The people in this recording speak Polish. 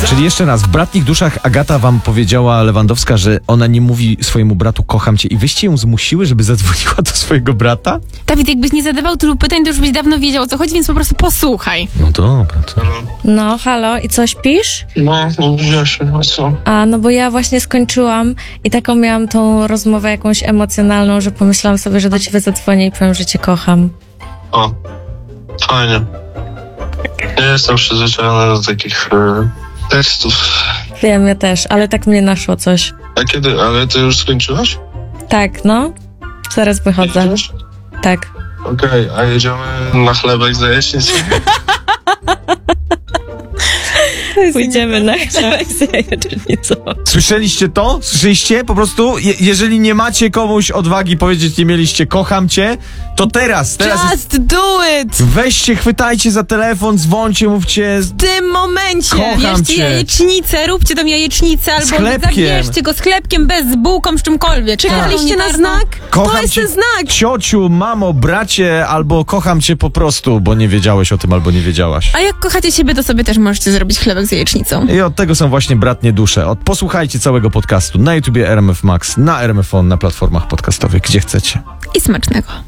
Czyli jeszcze raz, w Bratnich duszach Agata wam powiedziała, Lewandowska, że ona nie mówi swojemu bratu kocham cię i wyście ją zmusiły, żeby zadzwoniła do swojego brata? Dawid, jakbyś nie zadawał tylu pytań, to już byś dawno wiedział, o co chodzi, więc po prostu posłuchaj. No dobra, to... No, halo, i co, śpisz? No, mówiła się, a co? A, no bo ja właśnie skończyłam i taką miałam tą rozmowę jakąś emocjonalną, że pomyślałam sobie, że do ciebie zadzwonię i powiem, że cię kocham. O, fajnie. Nie jestem przyzwyczajony do takich tekstów. Wiem, ja też, ale tak mnie naszło coś. A kiedy? Ale ty już skończyłaś? Tak, no. Zaraz wychodzę. Jedziesz? Tak. Okej, a jedziemy na chlebek za jesieniec? Pójdziemy na chlebek z jajecznicą. Słyszeliście to? Słyszeliście? Po prostu, jeżeli nie macie komuś odwagi powiedzieć, nie mieliście kocham cię, to teraz Just do it! weźcie, chwytajcie za telefon, dzwońcie, mówcie W tym momencie! Kocham Bierzcie cię. jajecznicę, róbcie tam jajecznicę, albo chlebkiem. zabierzcie go z chlebkiem, bez bułką, z czymkolwiek. Czekaliście na znak? kocham To jest cię, ten znak! ciociu, mamo, bracie, albo kocham cię po prostu, bo nie wiedziałeś o tym, albo nie wiedziałaś. A jak kochacie siebie, to sobie też możecie zrobić chlebek z jajecznicą. I od tego są właśnie Bratnie dusze. Posłuchajcie całego podcastu na YouTubie RMF Max, na RMF On, na platformach podcastowych, gdzie chcecie. I smacznego.